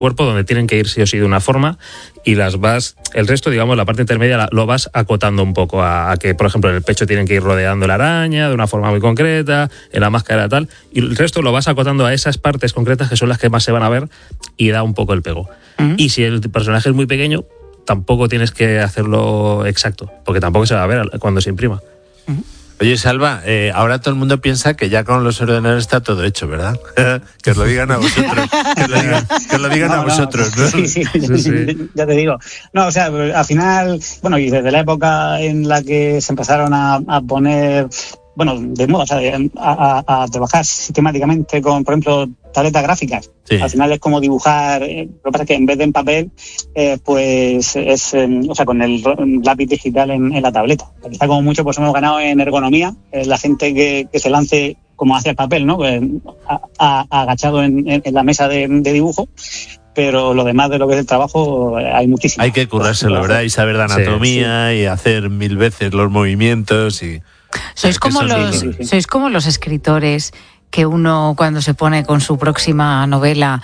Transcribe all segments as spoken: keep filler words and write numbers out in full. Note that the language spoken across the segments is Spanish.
cuerpo donde tienen que ir sí o sí de una forma y las vas, el resto, digamos, la parte intermedia lo vas acotando un poco a, a que, por ejemplo, en el pecho tienen que ir rodeando la araña de una forma muy concreta, en la máscara tal, y el resto lo vas acotando a esas partes concretas que son las que más se van a ver y da un poco el pego. Uh-huh. Y si el personaje es muy pequeño, tampoco tienes que hacerlo exacto, porque tampoco se va a ver cuando se imprima. Uh-huh. Oye, Salva, eh, ahora todo el mundo piensa que ya con los ordenadores está todo hecho, ¿verdad? Que os lo digan a vosotros. Que os lo digan, que os lo digan no, a vosotros, ¿no? Sí, sí, sí, sí, ya te digo. No, o sea, al final, bueno, y desde la época en la que se empezaron a, a poner, bueno, de moda, o sea, a, a, a trabajar sistemáticamente con, por ejemplo, tabletas gráficas. Sí. Al final es como dibujar, eh, lo que pasa es que en vez de en papel, eh, pues es, eh, o sea, con el lápiz digital en, en la tableta. Quizá como mucho pues hemos ganado en ergonomía, eh, la gente que, que se lance como hacia el papel, ¿no? Pues, a, a, agachado en, en, en la mesa de, de dibujo. Pero lo demás de lo que es el trabajo hay muchísimo. Hay que currárselo, ¿verdad? Y saber de anatomía, sí, sí. Y hacer mil veces los movimientos y... Sois como los, sí, sí. sois como los escritores que uno cuando se pone con su próxima novela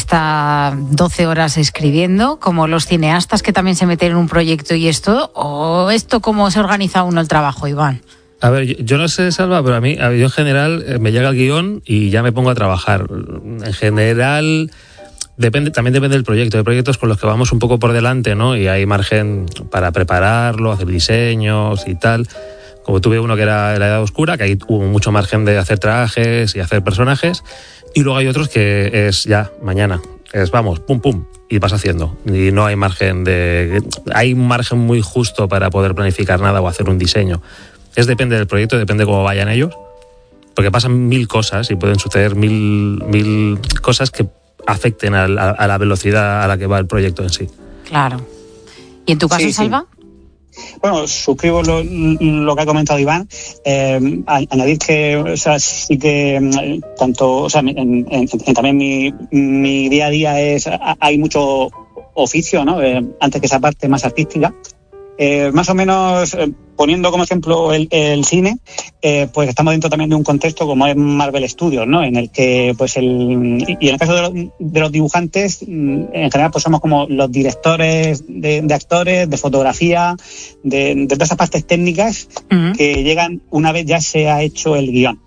está doce horas escribiendo, como los cineastas que también se meten en un proyecto y esto, o esto cómo se organiza uno el trabajo, Iván. A ver, yo, yo no sé, Salva, pero a mí, a, yo en general eh, me llega el guión y ya me pongo a trabajar. En general... Depende, también depende del proyecto. Hay proyectos con los que vamos un poco por delante, ¿no? Y hay margen para prepararlo, hacer diseños y tal. Como tuve uno que era La Edad Oscura, que ahí hubo mucho margen de hacer trajes y hacer personajes. Y luego hay otros que es ya, mañana. Es vamos, pum, pum, y vas haciendo. Y no hay margen de... Hay un margen muy justo para poder planificar nada o hacer un diseño. Es depende del proyecto, depende cómo vayan ellos. Porque pasan mil cosas y pueden suceder mil, mil cosas que afecten a la, a la velocidad a la que va el proyecto en sí. Claro. ¿Y en tu caso, sí, Salva? Sí. Bueno, suscribo lo, lo que ha comentado Iván. Eh, añadir que, o sea, sí que tanto, o sea, en, en, en, también mi, mi día a día es, hay mucho oficio, ¿no? Eh, antes que esa parte más artística. Eh, más o menos, eh, poniendo como ejemplo el, el cine, eh, pues estamos dentro también de un contexto como es Marvel Studios, ¿no? En el que, pues, el y en el caso de los, de los dibujantes, en general, pues somos como los directores de, de actores, de fotografía, de, de todas esas partes técnicas uh-huh. que llegan una vez ya se ha hecho el guión.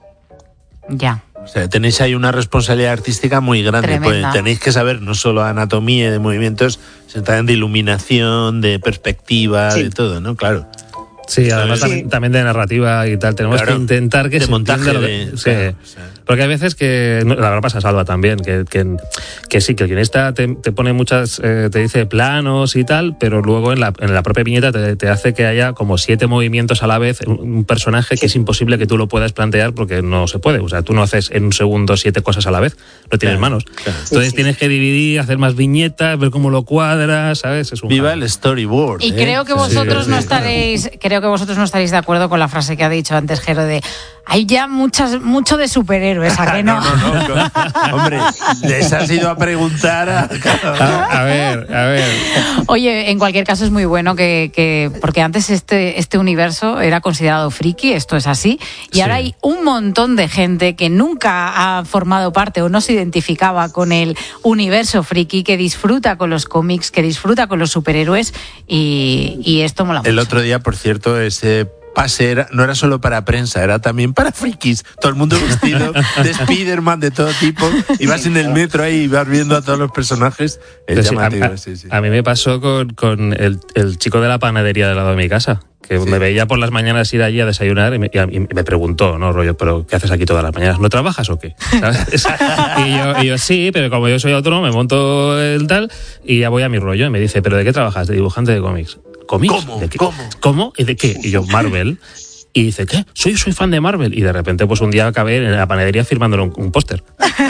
Ya. O sea, tenéis ahí una responsabilidad artística muy grande. Pues tenéis que saber no solo anatomía de movimientos, sino también de iluminación, de perspectiva, sí. de todo, ¿no? Claro. Sí, además sí. También, también de narrativa y tal. Tenemos claro, que intentar que de se montaje lo que, de, sí. claro, o sea. Porque hay veces que, la verdad pasa Salva también, que, que, que sí, que el guionista te, te pone muchas, eh, te dice planos y tal, pero luego en la, en la propia viñeta te, te hace que haya como siete movimientos a la vez, un, un personaje sí. que es imposible que tú lo puedas plantear porque no se puede. O sea, tú no haces en un segundo siete cosas a la vez, no tienes claro, manos. Claro. Entonces sí, sí. tienes que dividir, hacer más viñetas, ver cómo lo cuadras, ¿sabes? Es un Viva jalo. El storyboard. Y ¿eh? creo que vosotros sí, no sí, estaréis, claro. creo que vosotros no estaréis de acuerdo con la frase que ha dicho antes Jero de hay ya muchas, mucho de superhéroes, ¿a que no? no, no, no. Hombre, les has ido a preguntar a... a, a ver, a ver. Oye, en cualquier caso es muy bueno que, que porque antes este, este universo era considerado friki, esto es así, y sí. ahora hay un montón de gente que nunca ha formado parte o no se identificaba con el universo friki, que disfruta con los cómics, que disfruta con los superhéroes, y, y esto mola mucho. El otro día, por cierto, ese pase era, no era solo para prensa, era también para frikis. Todo el mundo vestido de Spiderman de todo tipo. Y vas en el metro ahí y vas viendo a todos los personajes. Es sí, llamativo, a, sí, sí. A mí me pasó con, con el, el chico de la panadería del lado de mi casa, que sí. me veía por las mañanas ir allí a desayunar y me, y me preguntó, ¿no, rollo? ¿Pero qué haces aquí todas las mañanas? ¿No trabajas o qué? ¿Sabes? y, yo, y yo sí, pero como yo soy autónomo, me monto el tal y ya voy a mi rollo. Y me dice, ¿pero de qué trabajas? De dibujante de cómics. ¿Cómics? ¿Cómo? ¿De qué? ¿Cómo? ¿Cómo? ¿Y de qué? Y yo, Marvel. Y dice, ¿qué? Soy, soy fan de Marvel. Y de repente, pues un día acabé en la panadería firmándole un, un póster.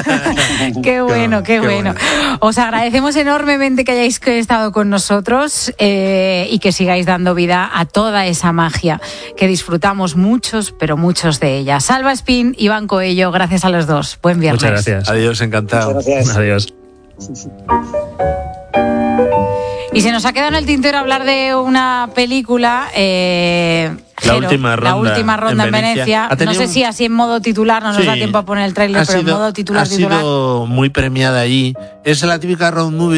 Qué bueno, qué, qué bueno. bueno. Os agradecemos enormemente que hayáis estado con nosotros eh, y que sigáis dando vida a toda esa magia que disfrutamos muchos, pero muchos de ella. Salva Espín, Iván Coello, gracias a los dos. Buen viernes. Muchas gracias. Adiós, encantado. Muchas gracias. Adiós. Y se nos ha quedado en el tintero hablar de una película... Eh, La Jero, última ronda. La última ronda en Venecia. Venecia. Ha No tenido sé un- si así en modo titular, no nos Sí. da tiempo a poner el tráiler, Ha pero sido- en modo titular ha titular. sido muy premiada allí. Es la típica road movie